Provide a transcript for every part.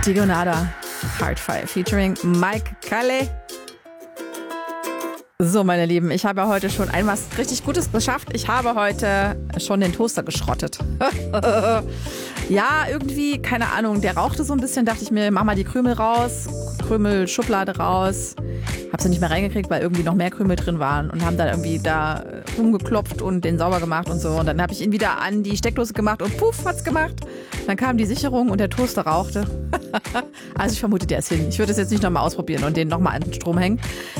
Digonada, Hardfire featuring Mike Calais. So, meine Lieben, ich habe heute schon was richtig Gutes geschafft. Ich habe heute schon den Toaster geschrottet. Ja, irgendwie, keine Ahnung, der rauchte so ein bisschen, dachte ich mir, mach mal die Krümel raus, Krümelschublade raus. Hab sie nicht mehr reingekriegt, weil irgendwie noch mehr Krümel drin waren und haben dann irgendwie da rumgeklopft und den sauber gemacht und so. Und dann habe ich ihn wieder an die Steckdose gemacht und puff, hat's gemacht. Dann kam die Sicherung und der Toaster rauchte. Also ich vermute, der ist hin. Ich würde es jetzt nicht nochmal ausprobieren und den nochmal an den Strom hängen.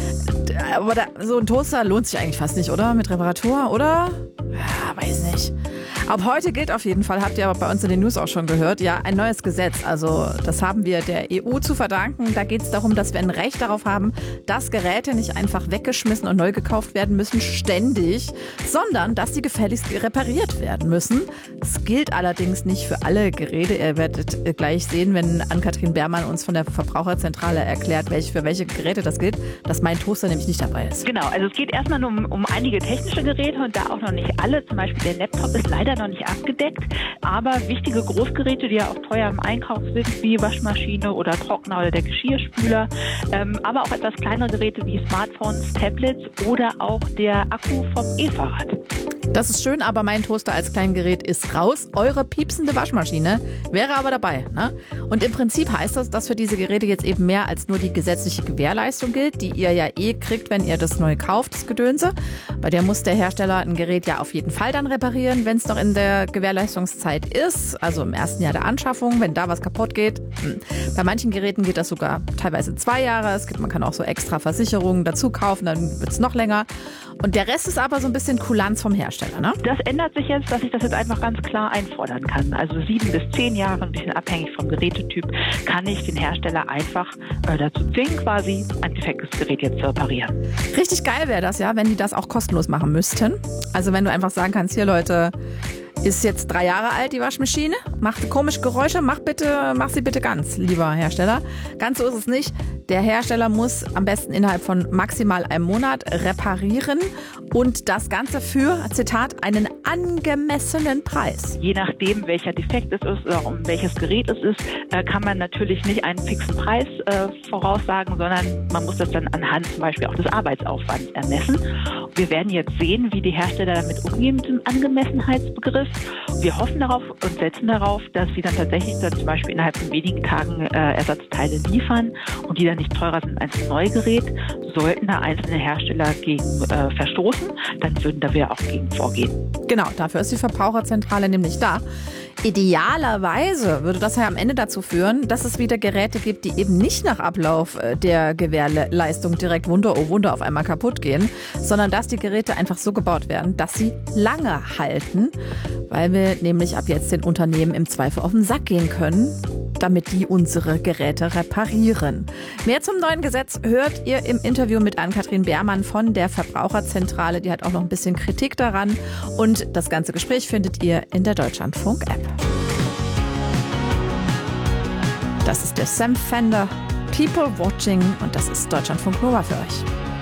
Aber so ein Toaster lohnt sich eigentlich fast nicht, oder? Mit Reparatur, oder? Ja, weiß nicht. Ab heute gilt auf jeden Fall, habt ihr aber bei uns in den News auch schon gehört, ja, ein neues Gesetz. Also das haben wir der EU zu verdanken. Da geht es darum, dass wir ein Recht darauf haben, dass Geräte nicht einfach weggeschmissen und neu gekauft werden müssen, ständig, sondern dass sie gefälligst repariert werden müssen. Das gilt allerdings nicht für alle Geräte. Ihr werdet gleich sehen, wenn Ann-Kathrin Beermann uns von der Verbraucherzentrale erklärt, für welche Geräte das gilt, dass mein Toaster nämlich nicht dabei ist. Genau, also es geht erstmal nur um einige technische Geräte und da auch noch nicht alle. Zum Beispiel der Laptop ist leider noch nicht abgedeckt, aber wichtige Großgeräte, die ja auch teuer im Einkauf sind, wie Waschmaschine oder Trockner oder der Geschirrspüler, aber auch etwas kleinere Geräte wie Smartphones, Tablets oder auch der Akku vom E-Fahrrad. Das ist schön, aber mein Toaster als Kleingerät ist raus. Eure piepsende Waschmaschine wäre aber dabei. Ne? Und im Prinzip heißt das, dass für diese Geräte jetzt eben mehr als nur die gesetzliche Gewährleistung gilt, die ihr ja kriegt, wenn ihr das neu kauft, das Gedönse. Bei der muss der Hersteller ein Gerät ja auf jeden Fall dann reparieren, wenn es noch in der Gewährleistungszeit ist, also im ersten Jahr der Anschaffung, wenn da was kaputt geht. Bei manchen Geräten geht das sogar teilweise 2 Jahre. Man kann auch so extra Versicherungen dazu kaufen, dann wird es noch länger. Und der Rest ist aber so ein bisschen Kulanz vom Hersteller, ne? Das ändert sich jetzt, dass ich das jetzt einfach ganz klar einfordern kann. Also 7 bis 10 Jahre, ein bisschen abhängig vom Gerätetyp, kann ich den Hersteller einfach dazu zwingen, quasi ein defektes Gerät jetzt zu reparieren. Richtig geil wäre das ja, wenn die das auch kostenlos machen müssten. Also wenn du einfach sagen kannst, hier Leute, ist jetzt 3 Jahre alt, die Waschmaschine, macht komische Geräusche, mach sie bitte ganz, lieber Hersteller. Ganz so ist es nicht. Der Hersteller muss am besten innerhalb von maximal einem Monat reparieren und das Ganze für, Zitat, einen angemessenen Preis. Je nachdem, welcher Defekt es ist oder um welches Gerät es ist, kann man natürlich nicht einen fixen Preis voraussagen, sondern man muss das dann anhand zum Beispiel auch des Arbeitsaufwands ermessen. Wir werden jetzt sehen, wie die Hersteller damit umgehen mit dem Angemessenheitsbegriff. Wir hoffen darauf und setzen darauf, dass sie dann tatsächlich zum Beispiel innerhalb von wenigen Tagen Ersatzteile liefern und die dann nicht teurer sind als ein Neugerät. Sollten da einzelne Hersteller gegen verstoßen, dann würden wir auch gegen vorgehen. Genau, dafür ist die Verbraucherzentrale nämlich da. Idealerweise würde das ja am Ende dazu führen, dass es wieder Geräte gibt, die eben nicht nach Ablauf der Gewährleistung direkt Wunder oh Wunder auf einmal kaputt gehen, sondern dass die Geräte einfach so gebaut werden, dass sie lange halten, weil wir nämlich ab jetzt den Unternehmen im Zweifel auf den Sack gehen können, damit die unsere Geräte reparieren. Mehr zum neuen Gesetz hört ihr im Interview mit Ann-Kathrin Beermann von der Verbraucherzentrale. Die hat auch noch ein bisschen Kritik daran. Und das ganze Gespräch findet ihr in der Deutschlandfunk-App. Das ist der Sam Fender, People Watching, und das ist Deutschlandfunk Nova für euch.